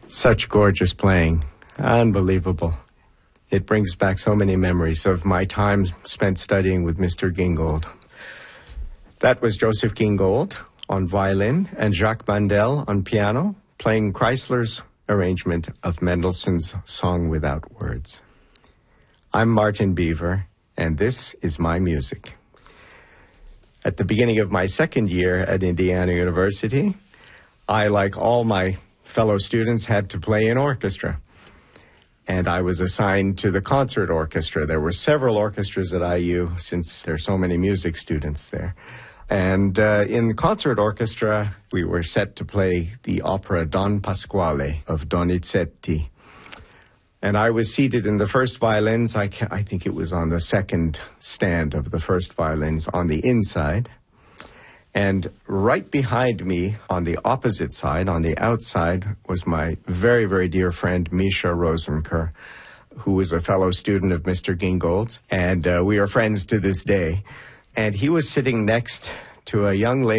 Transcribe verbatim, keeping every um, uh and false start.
Such gorgeous playing. Unbelievable. It brings back so many memories of my time spent studying with Mister Gingold. That was Joseph Gingold on violin and Jacques Mandel on piano, playing Chrysler's arrangement of Mendelssohn's Song Without Words. I'm Martin Beaver, and this is my music. At the beginning of my second year at Indiana University, I, like all my fellow students, had to play in orchestra. And I was assigned to the concert orchestra. There were several orchestras at I U since there are so many music students there. And uh, in the concert orchestra, we were set to play the opera Don Pasquale of Donizetti. And I was seated in the first violins. I, ca- I think it was on the second stand of the first violins on the inside. And right behind me, on the opposite side, on the outside, was my very, very dear friend, Misha Rosenker, who was a fellow student of Mister Gingold's. And uh, we are friends to this day. And he was sitting next to a young lady